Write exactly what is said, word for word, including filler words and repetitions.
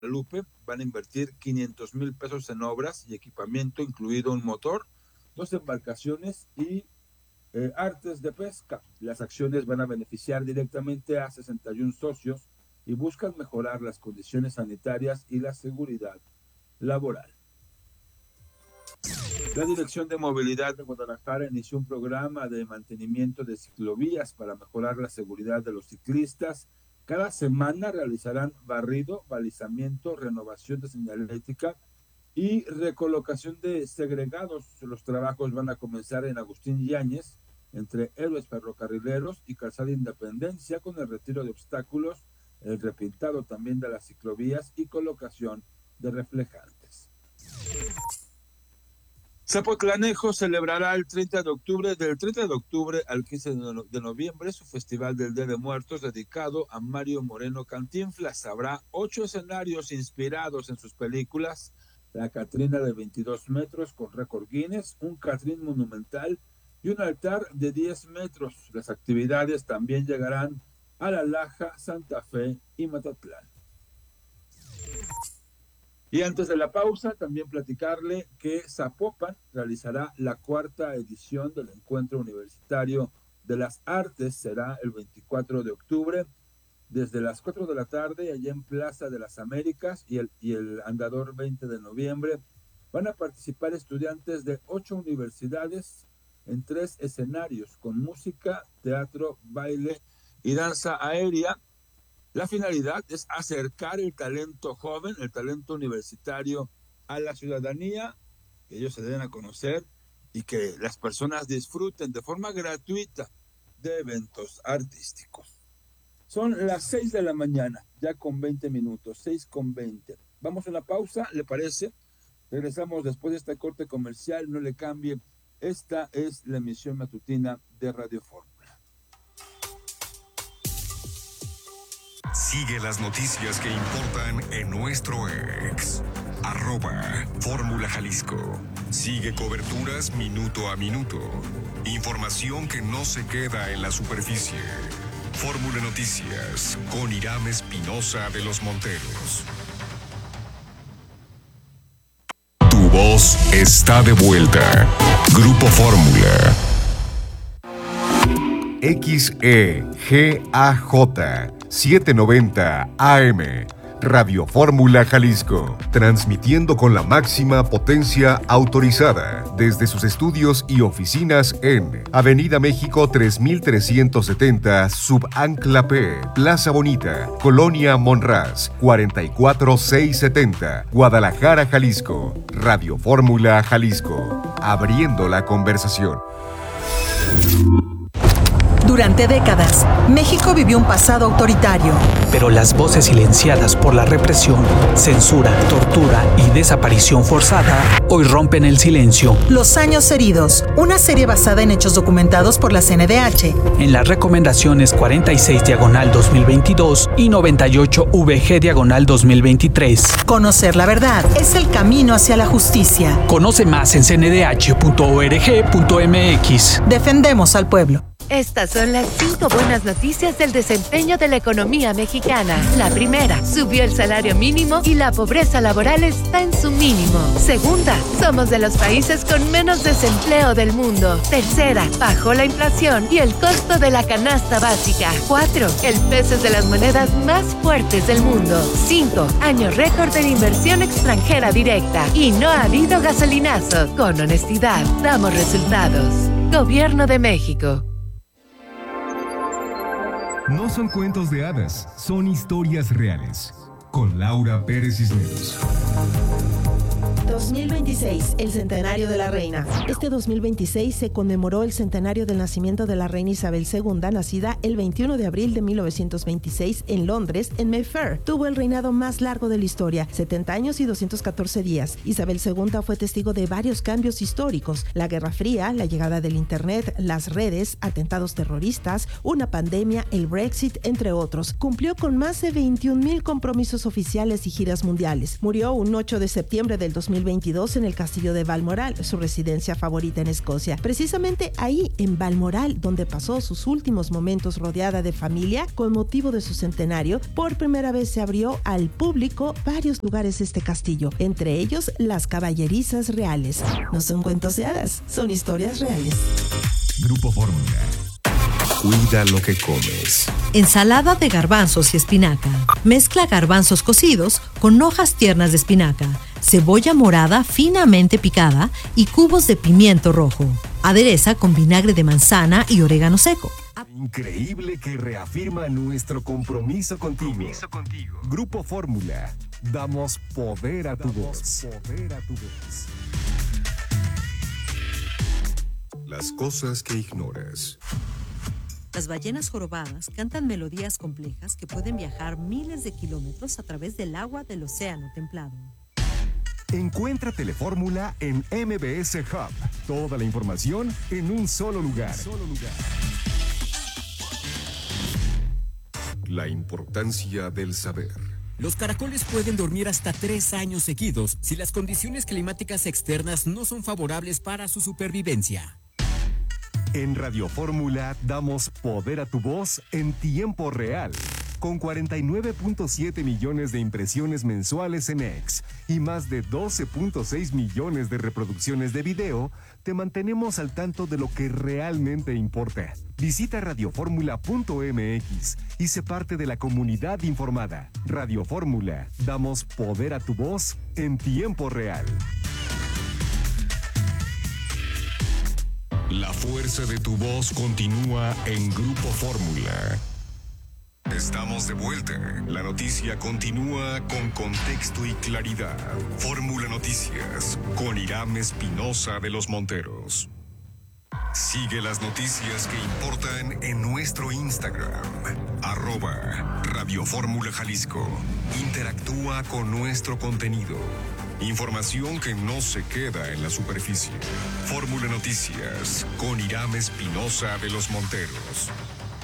Guadalupe van a invertir quinientos mil pesos en obras y equipamiento, incluido un motor, dos embarcaciones y eh, artes de pesca. Las acciones van a beneficiar directamente a sesenta y uno socios y buscan mejorar las condiciones sanitarias y la seguridad laboral. La Dirección de Movilidad de Guadalajara inició un programa de mantenimiento de ciclovías para mejorar la seguridad de los ciclistas. Cada semana realizarán barrido, balizamiento, renovación de señalética y recolocación de segregados. Los trabajos van a comenzar en Agustín Yáñez, entre Héroes Ferrocarrileros y Calzada Independencia, con el retiro de obstáculos, el repintado también de las ciclovías y colocación de reflejantes. Zapotlanejo celebrará el treinta de octubre, del treinta de octubre al quince de noviembre, su Festival del Día de Muertos dedicado a Mario Moreno Cantinflas. Habrá ocho escenarios inspirados en sus películas: la Catrina de veintidós metros con récord Guinness, un Catrín monumental y un altar de diez metros. Las actividades también llegarán a La Laja, Santa Fe y Matatlán. Y antes de la pausa, también platicarle que Zapopan realizará la cuarta edición del Encuentro Universitario de las Artes. Será el veinticuatro de octubre, desde las cuatro de la tarde, allá en Plaza de las Américas, y el, y el andador veinte de noviembre. Van a participar estudiantes de ocho universidades en tres escenarios, con música, teatro, baile y danza aérea. La finalidad es acercar el talento joven, el talento universitario a la ciudadanía, que ellos se den a conocer y que las personas disfruten de forma gratuita de eventos artísticos. Son las seis de la mañana, ya con veinte minutos, seis con veinte. Vamos a una pausa, ¿le parece? Regresamos después de este corte comercial, no le cambie. Esta es la emisión matutina de Radio Fórmula. Sigue las noticias que importan en nuestro ex, arroba Fórmula Jalisco. Sigue coberturas minuto a minuto. Información que no se queda en la superficie. Fórmula Noticias con Irán Espinosa de los Monteros. Tu voz está de vuelta. Grupo Fórmula. X E G A J setecientos noventa A M, Radio Fórmula Jalisco, transmitiendo con la máxima potencia autorizada desde sus estudios y oficinas en Avenida México tres mil trescientos setenta, Subancla P, Plaza Bonita, Colonia Monraz, cuarenta y cuatro mil seiscientos setenta, Guadalajara, Jalisco. Radio Fórmula Jalisco, abriendo la conversación. Durante décadas, México vivió un pasado autoritario. Pero las voces silenciadas por la represión, censura, tortura y desaparición forzada hoy rompen el silencio. Los años heridos, una serie basada en hechos documentados por la C N D H. En las recomendaciones cuarenta y seis diagonal dos mil veintidós y noventa y ocho V G diagonal dos mil veintitrés. Conocer la verdad es el camino hacia la justicia. Conoce más en c n d h punto org punto m x. Defendemos al pueblo. Estas son las cinco buenas noticias del desempeño de la economía mexicana. La primera, subió el salario mínimo y la pobreza laboral está en su mínimo. Segunda, somos de los países con menos desempleo del mundo. Tercera, bajó la inflación y el costo de la canasta básica. Cuatro, el peso es de las monedas más fuertes del mundo. Cinco, año récord de inversión extranjera directa. Y no ha habido gasolinazos. Con honestidad, damos resultados. Gobierno de México. No son cuentos de hadas, son historias reales. Con Laura Pérez Cisneros. dos mil veintiséis, el centenario de la reina. Este dos mil veintiséis se conmemoró el centenario del nacimiento de la reina Isabel segunda, nacida el veintiuno de abril de mil novecientos veintiséis en Londres, en Mayfair. Tuvo el reinado más largo de la historia, setenta años y doscientos catorce días. Isabel segunda fue testigo de varios cambios históricos: la Guerra Fría, la llegada del Internet, las redes, atentados terroristas, una pandemia, el Brexit, entre otros. Cumplió con más de veintiún mil compromisos oficiales y giras mundiales. Murió un ocho de septiembre del dos mil mil veintidós en el castillo de Balmoral, su residencia favorita en Escocia. Precisamente ahí, en Balmoral, donde pasó sus últimos momentos rodeada de familia, con motivo de su centenario, por primera vez se abrió al público varios lugares de este castillo, entre ellos las caballerizas reales. No son cuentos de hadas, son historias reales. Grupo Fórmula. Cuida lo que comes. Ensalada de garbanzos y espinaca. Mezcla garbanzos cocidos con hojas tiernas de espinaca, cebolla morada finamente picada y cubos de pimiento rojo. Adereza con vinagre de manzana y orégano seco. Increíble que reafirma nuestro compromiso contigo. Compromiso contigo. Grupo Fórmula. Damos poder a tu voz. Poder a tu voz. Las cosas que ignoras. Las ballenas jorobadas cantan melodías complejas que pueden viajar miles de kilómetros a través del agua del océano templado. Encuentra Telefórmula en M B S Hub. Toda la información en un solo lugar. Solo lugar. La importancia del saber. Los caracoles pueden dormir hasta tres años seguidos si las condiciones climáticas externas no son favorables para su supervivencia. En Radio Fórmula damos poder a tu voz en tiempo real. Con cuarenta y nueve punto siete millones de impresiones mensuales en X y más de doce punto seis millones de reproducciones de video, te mantenemos al tanto de lo que realmente importa. Visita radioformula punto m x y sé parte de la comunidad informada. Radio Fórmula, damos poder a tu voz en tiempo real. La fuerza de tu voz continúa en Grupo Fórmula. Estamos de vuelta. La noticia continúa con contexto y claridad. Fórmula Noticias con Irán Espinosa de los Monteros. Sigue las noticias que importan en nuestro Instagram, arroba Radio Fórmula Jalisco. Interactúa con nuestro contenido. Información que no se queda en la superficie. Fórmula Noticias con Irán Espinosa de los Monteros.